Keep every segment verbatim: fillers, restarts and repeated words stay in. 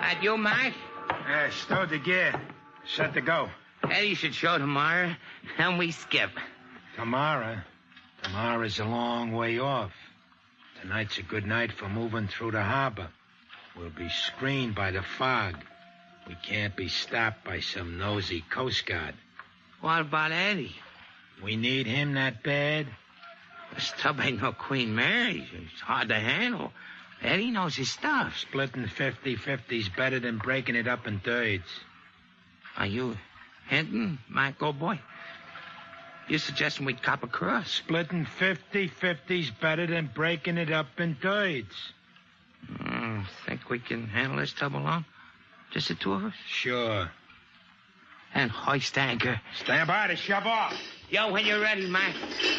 That you, Mac? Yeah, stowed the gear. Set to go. Eddie should show tomorrow, and we skip. Tomorrow? Tomorrow's a long way off. Tonight's a good night for moving through the harbor. We'll be screened by the fog. We can't be stopped by some nosy Coast Guard. What about Eddie? We need him that bad? This tub ain't no Queen Mary. It's hard to handle. Eddie knows his stuff. Splitting fifty-fifty's better than breaking it up in thirds. Are you hinting, Mac, old boy? You're suggesting we cop across? Splitting fifty-fifty's better than breaking it up in thirds. Mm, think we can handle this tub alone? Just the two of us? Sure. And hoist anchor. Stand by to shove off. Yo, when you're ready, Mac.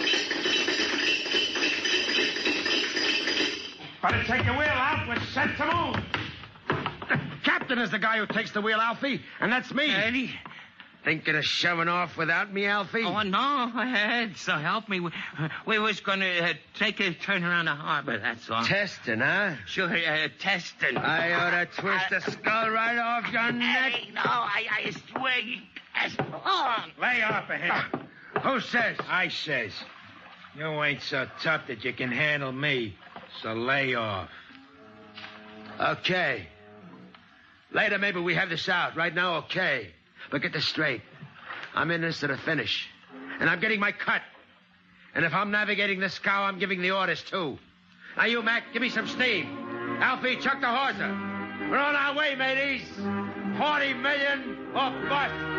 Better take the wheel out. We're set to move. The captain is the guy who takes the wheel, Alfie, and that's me. Eddie? Thinking of shoving off without me, Alfie? Oh, no, Ed, so help me. We, we was going to uh, take a turn around the harbor, that's all. Testing, huh? Sure, uh, testing. I ought to twist the skull right off your neck. Eddie, no, I, I swear you... On. Lay off of him. Who says? I says. You ain't so tough that you can handle me, so lay off. Okay. Later, maybe we have this out. Right now, okay. But get this straight. I'm in this to the finish. And I'm getting my cut. And if I'm navigating the scow, I'm giving the orders, too. Now, you, Mac, give me some steam. Alfie, chuck the hawser. We're on our way, mateys. Forty million or bust.